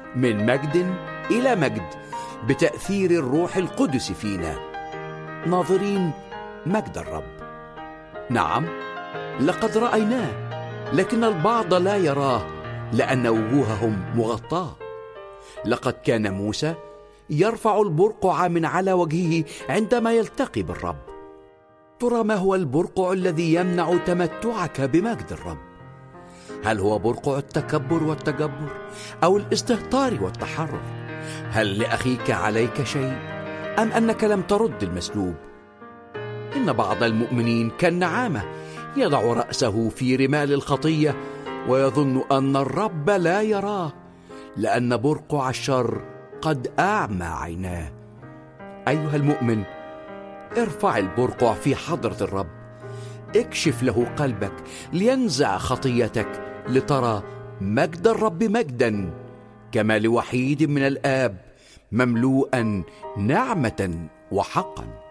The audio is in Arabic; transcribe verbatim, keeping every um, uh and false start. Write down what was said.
من مجد إلى مجد بتأثير الروح القدس فينا، ناظرين مجد الرب. نعم، لقد رأيناه، لكن البعض لا يراه لأن وجوههم مغطاة. لقد كان موسى يرفع البرقع من على وجهه عندما يلتقي بالرب. ترى ما هو البرقع الذي يمنع تمتعك بمجد الرب؟ هل هو برقع التكبر والتجبر أو الاستهتار والتحرر؟ هل لأخيك عليك شيء أم أنك لم ترد المسلوب؟ إن بعض المؤمنين كالنعامة يضع رأسه في رمال الخطية ويظن أن الرب لا يراه لأن برقع الشر قد أعمى عيناه. أيها المؤمن، ارفع البرقع في حضرة الرب، اكشف له قلبك لينزع خطيتك لترى مجد الرب مجدا كما لوحيد من الآب مملوءا نعمة وحقا.